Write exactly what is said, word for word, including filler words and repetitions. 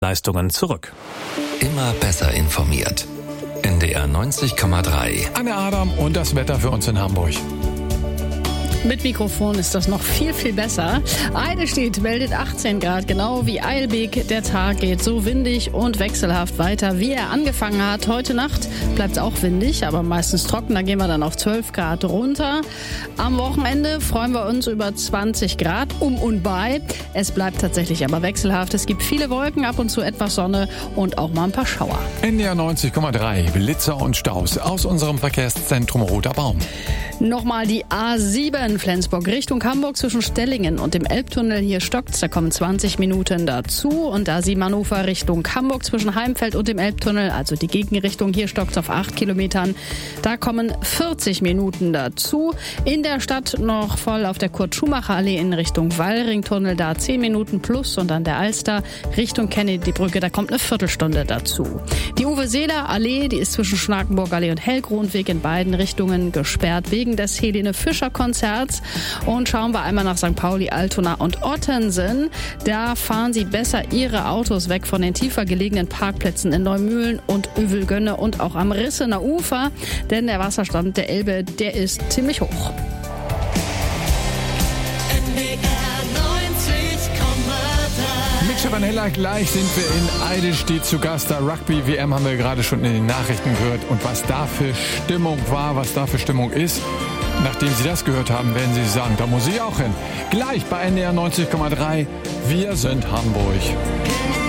Leistungen zurück. Immer besser informiert. N D R neunzig Komma drei. Anne Adam und das Wetter für uns in Hamburg. Mit Mikrofon ist das noch viel, viel besser. Eidelstedt meldet achtzehn Grad, genau wie Eilbek. Der Tag geht so windig und wechselhaft weiter, wie er angefangen hat. Heute Nacht bleibt es auch windig, aber meistens trocken. Da gehen wir dann auf zwölf Grad runter. Am Wochenende freuen wir uns über zwanzig Grad um und bei. Es bleibt tatsächlich aber wechselhaft. Es gibt viele Wolken, ab und zu etwas Sonne und auch mal ein paar Schauer. N D R neunzig Komma drei, Blitzer und Staus aus unserem Verkehrszentrum Roter Baum. Nochmal die A sieben Flensburg Richtung Hamburg zwischen Stellingen und dem Elbtunnel. Hier stockt's, da kommen zwanzig Minuten dazu. Und A sieben Hannover Richtung Hamburg zwischen Heimfeld und dem Elbtunnel, also die Gegenrichtung, hier stockt's auf acht Kilometern. Da kommen vierzig Minuten dazu. In der Stadt noch voll auf der Kurt-Schumacher-Allee in Richtung Wallringtunnel, da zehn Minuten plus. Und an der Alster Richtung Kennedy-Brücke, da kommt eine Viertelstunde dazu. Die Uwe-Seeler-Allee, die ist zwischen Schnakenburg-Allee und Hellgrundweg in beiden Richtungen gesperrt wegen des Helene-Fischer-Konzerts. Und schauen wir einmal nach Sankt Pauli, Altona und Ottensen. Da fahren Sie besser Ihre Autos weg von den tiefer gelegenen Parkplätzen in Neumühlen und Övelgönne und auch am Rissener Ufer, denn der Wasserstand der Elbe, der ist ziemlich hoch. Mit Chavanella gleich sind wir in Eidelstedt zu Gast. Da Rugby-W M haben wir gerade schon in den Nachrichten gehört. Und was da für Stimmung war, was da für Stimmung ist, nachdem Sie das gehört haben, werden Sie sagen, da muss ich auch hin. Gleich bei N D R neunzig Komma drei. Wir sind Hamburg.